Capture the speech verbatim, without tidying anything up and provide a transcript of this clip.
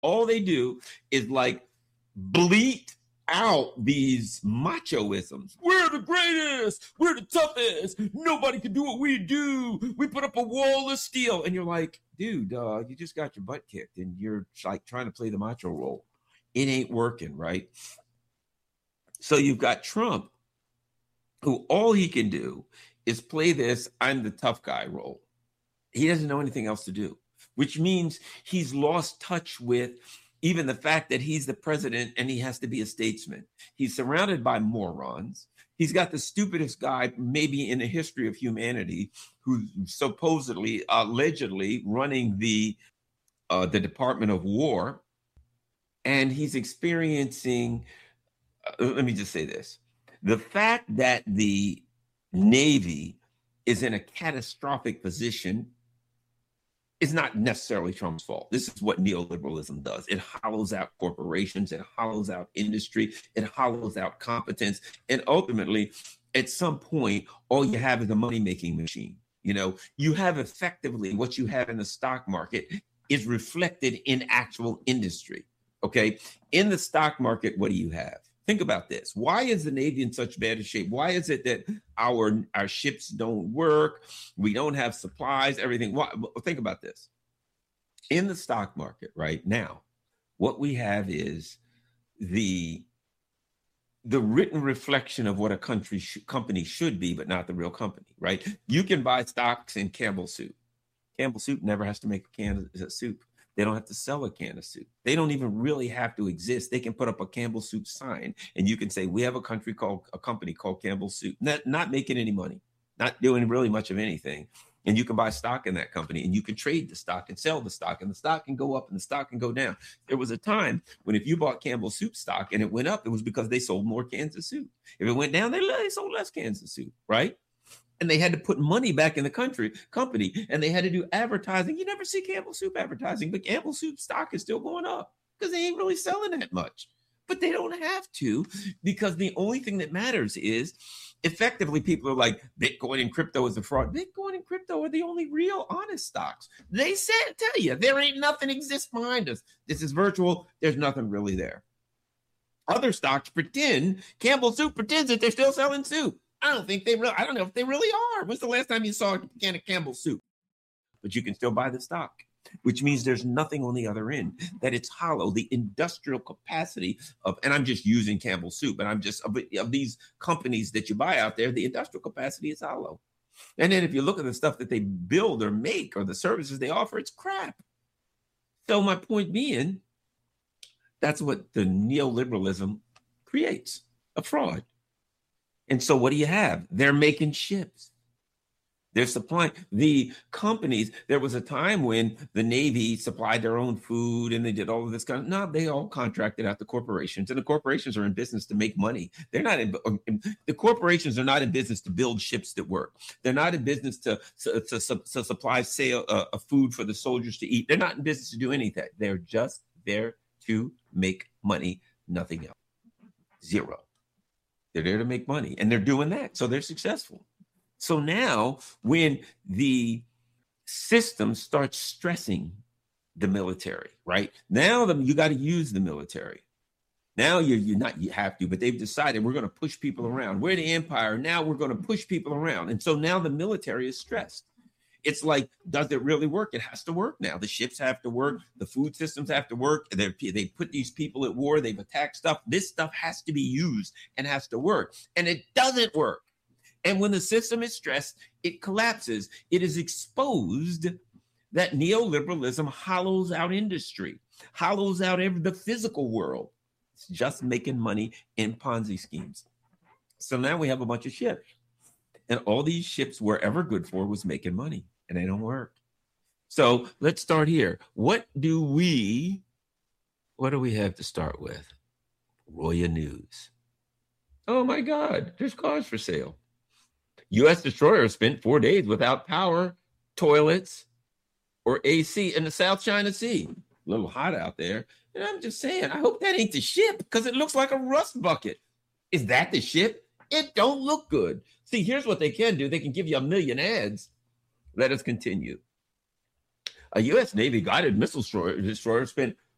All they do is like bleat out these machoisms. We're the greatest. We're the toughest. Nobody can do what we do. We put up a wall of steel. And you're like, dude, uh, you just got your butt kicked and you're like trying to play the macho role. It ain't working, right? So you've got Trump, who all he can do is play this I'm the tough guy role. He doesn't know anything else to do, which means he's lost touch with even the fact that he's the president and he has to be a statesman. He's surrounded by morons. He's got the stupidest guy maybe in the history of humanity, who's supposedly, allegedly running the uh, the Department of War. And he's experiencing, uh, let me just say this. The fact that the Navy is in a catastrophic position is not necessarily Trump's fault. This is what neoliberalism does. It hollows out corporations, it hollows out industry, it hollows out competence. And ultimately, at some point, all you have is a money-making machine. You know, you have effectively what you have in the stock market is reflected in actual industry. Okay. In the stock market, what do you have? Think about this. Why is the Navy in such bad shape? Why is it that our, our ships don't work? We don't have supplies, everything. Why? Think about this. In the stock market right now, what we have is the, the written reflection of what a country sh- company should be, but not the real company, right? You can buy stocks in Campbell Soup. Campbell Soup never has to make a can of soup. They don't have to sell a can of soup. They don't even really have to exist. They can put up a Campbell Soup sign and you can say, we have a country called a company called Campbell Soup, not, not making any money, not doing really much of anything. And you can buy stock in that company and you can trade the stock and sell the stock and the stock can go up and the stock can go down. There was a time when if you bought Campbell Soup stock and it went up, it was because they sold more cans of soup. If it went down, they, they sold less cans of soup, right? And they had to put money back in the country company and they had to do advertising. You never see Campbell Soup advertising, but Campbell Soup stock is still going up because they ain't really selling that much. But they don't have to, because the only thing that matters is effectively people are like, Bitcoin and crypto is a fraud. Bitcoin and crypto are the only real honest stocks. They said, tell you, there ain't nothing exists behind us. This is virtual. There's nothing really there. Other stocks pretend, Campbell Soup pretends that they're still selling soup. I don't think they really, I don't know if they really are. When's the last time you saw a can of Campbell Soup? But you can still buy the stock, which means there's nothing on the other end, that it's hollow. The industrial capacity of, and I'm just using Campbell Soup, and I'm just, of, of these companies that you buy out there, the industrial capacity is hollow. And then if you look at the stuff that they build or make or the services they offer, it's crap. So my point being, that's what the neoliberalism creates, a fraud. And so what do you have? They're making ships. They're supplying the companies. There was a time when the Navy supplied their own food and they did all of this kind of, no, they all contracted out to corporations, and the corporations are in business to make money. They're not in, the corporations are not in business to build ships that work. They're not in business to, to, to, to supply sale uh, of food for the soldiers to eat. They're not in business to do anything. They're just there to make money, nothing else. Zero. They're there to make money, and they're doing that. So they're successful. So now when the system starts stressing the military, right? Now the, you got to use the military. Now you're, you're not, you have to, but they've decided we're going to push people around. We're the empire. Now we're going to push people around. And so now the military is stressed. It's like, does it really work? It has to work now. The ships have to work. The food systems have to work. They're, they put these people at war. They've attacked stuff. This stuff has to be used and has to work. And it doesn't work. And when the system is stressed, it collapses. It is exposed that neoliberalism hollows out industry, hollows out every, the physical world. It's just making money in Ponzi schemes. So now we have a bunch of ships. And all these ships were ever good for was making money, and they don't work. So let's start here. What do we, what do we have to start with? Roya News. Oh my God, there's cars for sale. U S destroyer spent four days without power, toilets, or A C in the South China Sea. A little hot out there. And I'm just saying, I hope that ain't the ship, because it looks like a rust bucket. Is that the ship? It don't look good. See, here's what they can do. They can give you a million ads. Let us continue. A U S Navy guided missile destroyer spent